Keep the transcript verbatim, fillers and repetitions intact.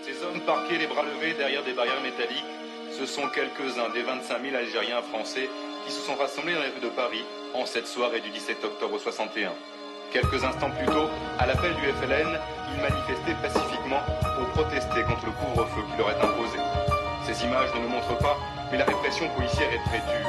Ces hommes parqués les bras levés derrière des barrières métalliques, ce sont quelques-uns des vingt-cinq mille Algériens français qui se sont rassemblés dans les rues de Paris en cette soirée du dix-sept octobre soixante et un. Quelques instants plus tôt, à l'appel du F L N, ils manifestaient pacifiquement pour protester contre le couvre-feu qui leur est imposé. Ces images ne nous montrent pas, mais la répression policière est très dure.